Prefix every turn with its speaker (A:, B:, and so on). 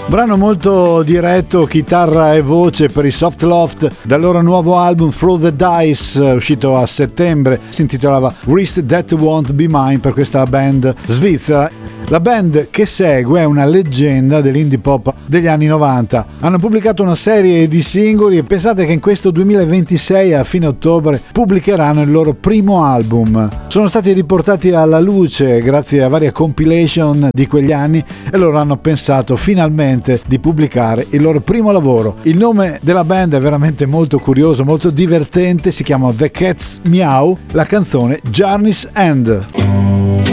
A: Brano molto diretto, chitarra e voce per i Soft Loft dal loro nuovo album Throw the Dice, uscito a settembre. Si intitolava Wrist That Won't Be Mine per questa band svizzera. La band che segue è una leggenda dell'indie pop degli anni 90. Hanno pubblicato una serie di singoli e pensate che in questo 2026 a fine ottobre pubblicheranno il loro primo album. Sono stati riportati alla luce grazie a varie compilation di quegli anni e loro hanno pensato finalmente di pubblicare il loro primo lavoro. Il nome della band è veramente molto curioso, molto divertente, si chiama The Cat's Meow, la canzone Journey's End.